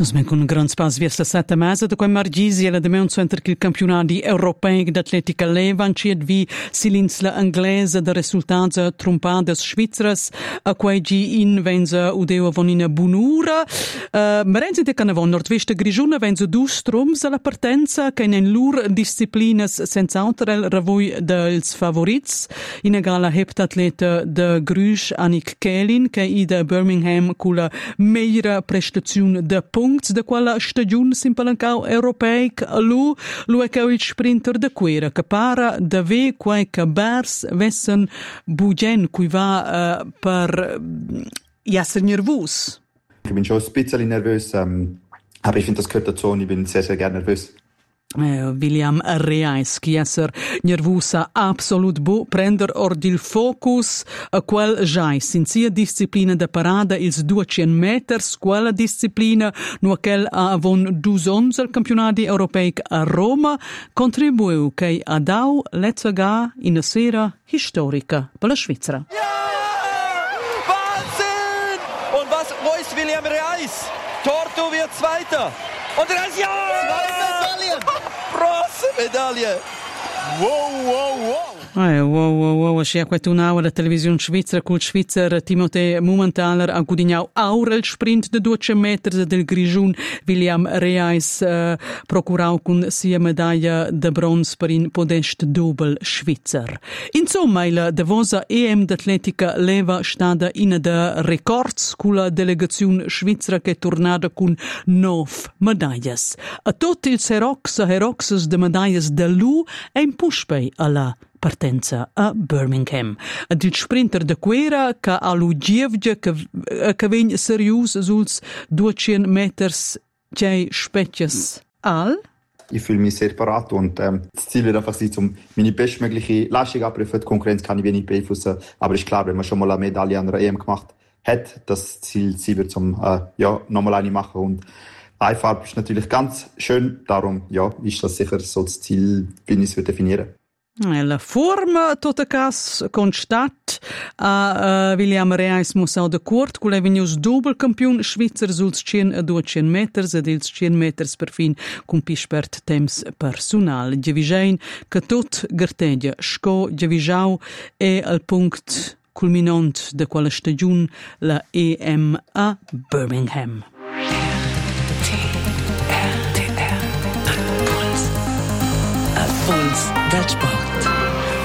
Nos men con gran spas vies la 7 mese da quei margisi e la demeun center che il campionati europei d'atletica levan cied vi silinsla inglese da resultats trumpades svizras a quei gi in venza udeo vonina bunura merenzi de canavon nordvesta grigiuna venza du strums alla partenza che in lur disciplinas senza autorel ravoi dels favorits in gala heptatleta de Grusch Annick Kählin che i da Birmingham con la meilleure prestazione de punts da quella stagione simpalancau europeic lu è che il sprinter de quera che para da ve quai che bers vessen bugen cui va per essere nervus. Ich bin schon ein bisschen nervös, aber ich finde, das gehört dazu und ich bin sehr, sehr gerne nervös. William Reis, che esser nervusa absolut bu prender ordil focus a quel jais in sia disciplina da parada ils 200 meters quella disciplina no quel a avon 2 al campionati europeic a Roma contribuiu che a dau letzaga in a sera historica per la Svizzera. Wahnsinn! Und wo ist William Reis? Torto wird Zweiter. Und Reis, ja! Bronzemedaille! Wow! Wow, și acum un'aua la televizione svizzera col svizzer Timothée Mumenthaler a gudignau aura il sprint de 200 metri del Grigiun William Reis procurau con sia medaglia de bronze per in podest double svizzer. Insomma, il devosa EM d'atletica leva stada in de records con la delegazione svizzera che è tornata con 9 medaglias. A tutti il heroxes de medaglias de lu e in pushpei alla partenza a Birmingham. Ad il sprinter de quera che a Lugievge che vegn serius suls 200 meters c'è specchias al. Ich fühle mich sehr parat und das Ziel wird einfach sein, meine bestmögliche Leistung abrufen. Die Konkurrenz kann ich wenig beeinflussen, aber ist klar, wenn man schon mal eine Medaille an der EM gemacht hat, das Ziel wird nochmal eine machen und Beifarbe ist natürlich ganz schön, darum ist das sicher so das Ziel, wie ich es definieren. La forma tota cas constat a William Reis musau de Court cu l'evenius double campion svizzer suls 100 a 200 meters ed ils 100 meters per fin cum pispert temps personal. Gevigein che tot gertegia sco gevisau e al punct culminant de quella stagiun la EM a Birmingham. RTR Puls del Sport.